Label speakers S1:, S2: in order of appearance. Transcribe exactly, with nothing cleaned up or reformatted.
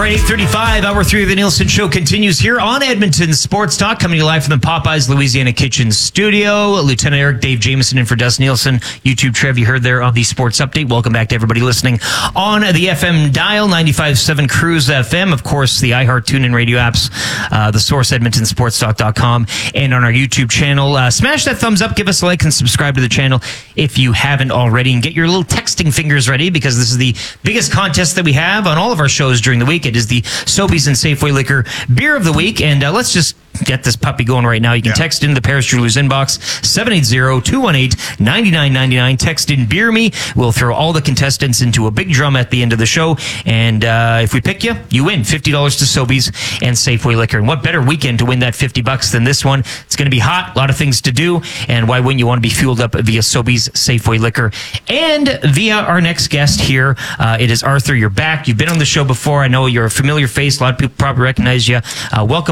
S1: right, eight thirty-five, hour three of the Nielsen Show continues here on Edmonton Sports Talk, coming to you live from the Popeyes Louisiana Kitchen Studio. Lieutenant Eric Dave Jameson in for Dust Nielsen. YouTube Trev, you heard there on the Sports Update. Welcome back to everybody listening on the F M dial, ninety-five point seven Cruise F M. Of course, the iHeart TuneIn radio apps, uh, the source, edmonton sports talk dot com, and on our YouTube channel. Uh, smash that thumbs up, give us a like, and subscribe to the channel if you haven't already. And get your little texting fingers ready, because this is the biggest contest that we have on all of our shows during the week. It is the Sobeys and Safeway Liquor Beer of the Week. And uh, let's just get this puppy going right now. You can yeah. text in the Paris Jewelers inbox, seven eight zero, two one eight, nine nine nine nine. Text in Beer Me. We'll throw all the contestants into a big drum at the end of the show. And uh, if we pick you, you win fifty dollars to Sobeys and Safeway Liquor. And what better weekend to win that fifty bucks than this one? It's going to be hot, a lot of things to do. And why wouldn't you want to be fueled up via Sobeys, Safeway Liquor, and via our next guest here? Uh, it is Arthur. You're back. You've been on the show before. I know you're a familiar face. A lot of people probably recognize you. Uh, welcome